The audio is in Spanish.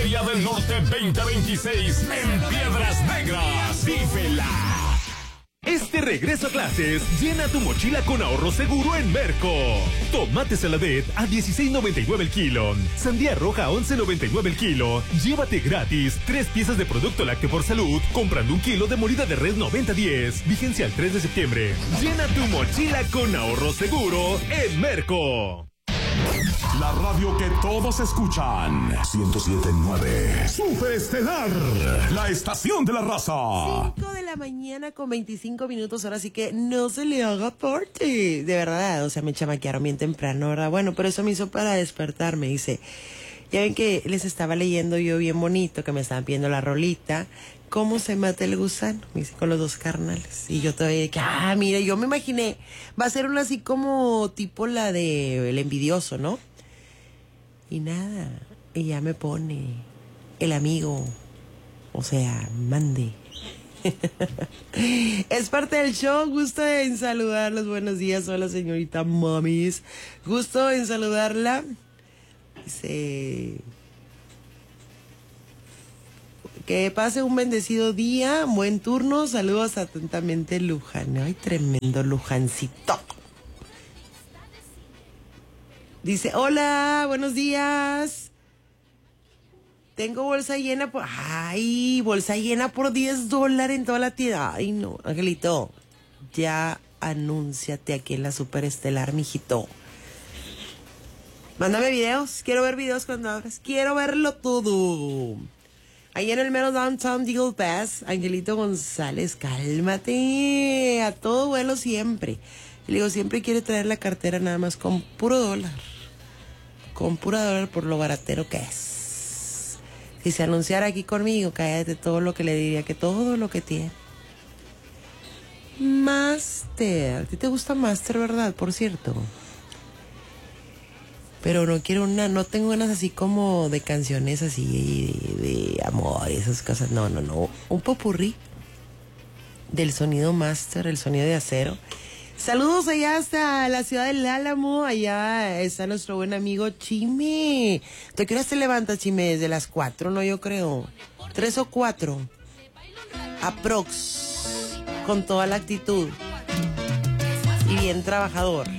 Feria del Norte 2026 en Piedras Negras. ¡Vívela! Este regreso a clases, llena tu mochila con ahorro seguro en Merco. Tomate Saladet a $16.99 el kilo. Sandía roja a $11.99 el kilo. Llévate gratis 3 piezas de producto lácteo por salud comprando 1 kilo de molida de res 90-10. Vigencia el 3 de septiembre. Llena tu mochila con ahorro seguro en Merco. La radio que todos escuchan. 107.9. Superestelar. La estación de la raza. 5 de la mañana con 25 minutos. Ahora sí que no se le haga parte. De verdad, o sea, me chamaquearon bien temprano, ¿verdad? Bueno, pero eso me hizo para despertarme. Dice, ya ven que les estaba leyendo yo bien bonito, que me estaban pidiendo la rolita. ¿Cómo se mata el gusano? Me dice, con los 2 carnales. Y yo todavía que, mira, yo me imaginé, va a ser una así como tipo la de El Envidioso, ¿no? Y nada, y ya me pone el amigo, o sea, mande. Es parte del show, gusto en saludarlos, buenos días, hola señorita Mamis, gusto en saludarla. Dice, que pase un bendecido día, buen turno, saludos atentamente Luján. Ay, tremendo Lujancito. Dice, hola, buenos días. Tengo bolsa llena por... Ay, bolsa llena por $10 en toda la tienda. Ay, no, Angelito, ya anúnciate aquí en la Superestelar, mijito. Mándame videos, quiero ver videos cuando abras. Quiero verlo todo. Ahí en el mero downtown Eagle Pass, Angelito González, cálmate. A todo vuelo siempre. Le digo, siempre quiere traer la cartera nada más con puro dólar. Con puro dólar por lo baratero que es. Si se anunciara aquí conmigo, cállate todo lo que le diría, que todo lo que tiene. Master. ¿A ti te gusta Master, verdad? Por cierto. Pero no quiero no tengo ganas así como de canciones así de amor y esas cosas. No. Un popurrí del sonido Master, el sonido de acero. Saludos allá hasta la ciudad del Álamo. Allá está nuestro buen amigo Chime. ¿Te qué horas te levantas, Chime? Desde las 4, ¿no? Yo creo. 3 o 4. Aprox. Con toda la actitud. Y bien trabajador.